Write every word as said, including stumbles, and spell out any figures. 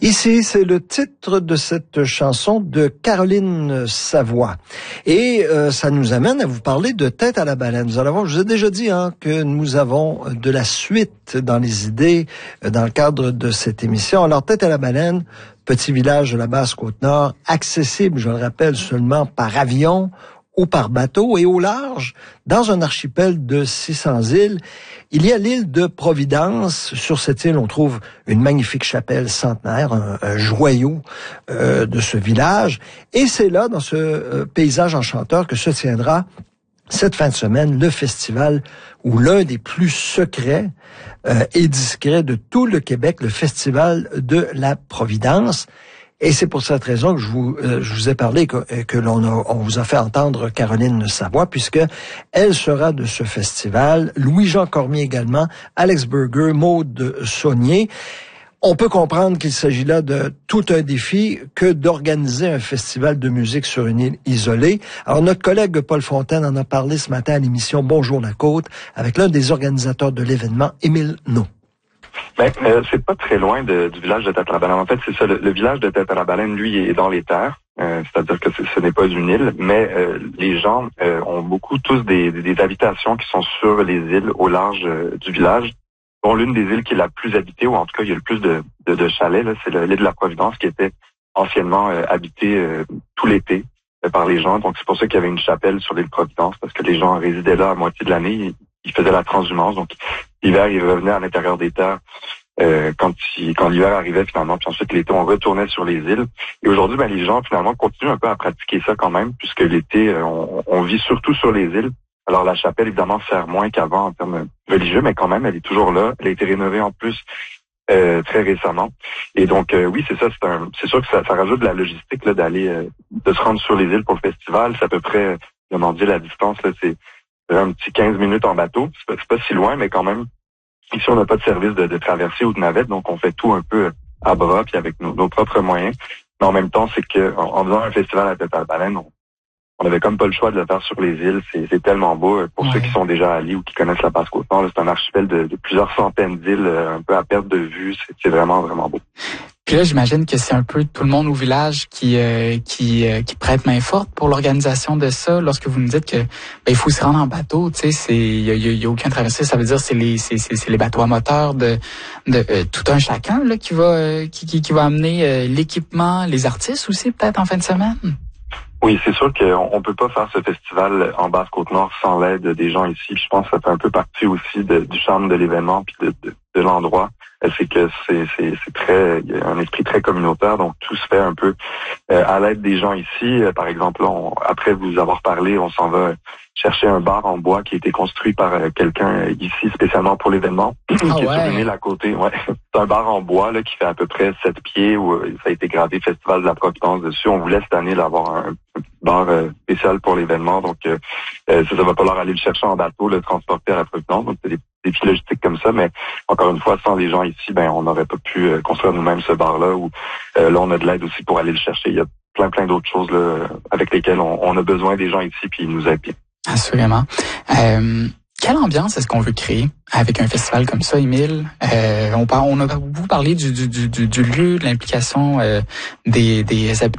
Ici, c'est le titre de cette chanson de Caroline Savoie. Et euh, ça nous amène à vous parler de Tête à la baleine. Nous allons voir, je vous ai déjà dit hein, que nous avons de la suite dans les idées euh, dans le cadre de cette émission. Alors, Tête à la baleine, petit village de la Basse-Côte-Nord, accessible, je le rappelle, seulement par avion ou par bateau, et au large, dans un archipel de six cents îles, il y a l'île de Providence. Sur cette île, on trouve une magnifique chapelle centenaire, un, un joyau euh, de ce village. Et c'est là, dans ce euh, paysage enchanteur, que se tiendra cette fin de semaine le festival, ou l'un des plus secrets euh, et discrets de tout le Québec, le Festival de la Providence. Et c'est pour cette raison que je vous, euh, je vous ai parlé, que, que l'on a, on vous a fait entendre Caroline Savoie, puisque elle sera de ce festival. Louis-Jean Cormier également, Alex Burger, Maude Saunier. On peut comprendre qu'il s'agit là de tout un défi que d'organiser un festival de musique sur une île isolée. Alors, notre collègue Paul Fontaine en a parlé ce matin à l'émission Bonjour la Côte avec l'un des organisateurs de l'événement, Émile Naud. Ben, euh, c'est pas très loin de, du village de Tête-à-la-Baleine. En fait, c'est ça. Le, le village de Tête-à-la-Baleine, lui, est dans les terres. Euh, c'est-à-dire que ce n'est pas une île, mais euh, les gens euh, ont beaucoup tous des, des, des habitations qui sont sur les îles au large euh, du village. Dont l'une des îles qui est la plus habitée, ou en tout cas, il y a le plus de, de, de chalets, là, c'est l'île de la Providence, qui était anciennement euh, habitée euh, tout l'été euh, par les gens. Donc, c'est pour ça qu'il y avait une chapelle sur l'île Providence, parce que les gens résidaient là à moitié de l'année. Ils, ils faisaient la transhumance. Donc, l'hiver, ils revenaient à l'intérieur des terres euh, quand, il, quand l'hiver arrivait finalement. Puis ensuite, l'été, on retournait sur les îles. Et aujourd'hui, ben, les gens, finalement, continuent un peu à pratiquer ça quand même, puisque l'été, euh, on, on vit surtout sur les îles. Alors, la chapelle, évidemment, sert moins qu'avant en termes religieux, mais quand même, elle est toujours là. Elle a été rénovée en plus euh, très récemment. Et donc, euh, oui, c'est ça. C'est un, c'est sûr que ça, ça rajoute de la logistique là, d'aller, euh, de se rendre sur les îles pour le festival. C'est à peu près, comment dire, la distance, là, c'est un petit quinze minutes en bateau. C'est pas, c'est pas si loin, mais quand même, ici, on n'a pas de service de, de traversée ou de navette, donc on fait tout un peu à bras, puis avec nos, nos propres moyens. Mais en même temps, c'est que en, en faisant un festival à Tête-à-la-Baleine, on On avait comme pas le choix de le faire sur les îles. C'est, c'est tellement beau. Pour ouais. Ceux qui sont déjà allés ou qui connaissent la Basse-Côte-Nord, c'est un archipel de, de plusieurs centaines d'îles, un peu à perte de vue. C'est, c'est vraiment, vraiment beau. Puis là, j'imagine que c'est un peu tout le monde au village qui euh, qui euh, qui prête main forte pour l'organisation de ça. Lorsque vous nous dites que ben, il faut se rendre en bateau, tu sais, c'est il y a, y a aucun traversée. Ça veut dire c'est les c'est c'est, c'est les bateaux à moteur de de euh, tout un chacun là qui va euh, qui, qui qui va amener euh, l'équipement, les artistes aussi peut-être en fin de semaine. Oui, c'est sûr qu'on on peut pas faire ce festival en Basse-Côte-Nord sans l'aide des gens ici. Je pense que ça fait un peu partie aussi de, du charme de l'événement puis de, de, de l'endroit. C'est que c'est, c'est, c'est très, il y a un esprit très communautaire, donc tout se fait un peu euh, à l'aide des gens ici. Euh, par exemple, on, après vous avoir parlé, on s'en va chercher un bar en bois qui a été construit par euh, quelqu'un ici spécialement pour l'événement, oh, qui est ouais. sur une île à côté. Ouais. C'est un bar en bois là qui fait à peu près sept pieds, où euh, ça a été gravé Festival de la Providence dessus. On voulait cette année là, avoir un, un bar euh, spécial pour l'événement, donc euh, ça, ça va falloir aller le chercher en bateau, le transporter à la Providence. Donc c'est des défis logistiques comme ça, mais encore une fois, sans les gens ici, ben on n'aurait pas pu euh, construire nous-mêmes ce bar-là. Ou euh, là, on a de l'aide aussi pour aller le chercher. Il y a plein, plein d'autres choses là, avec lesquelles on, on a besoin des gens ici, puis ils nous aident bien. Assurément. Euh, quelle ambiance est-ce qu'on veut créer avec un festival comme ça, Émile? Euh, on, par, on a beaucoup parlé du, du, du, du lieu, de l'implication euh, des, des habitants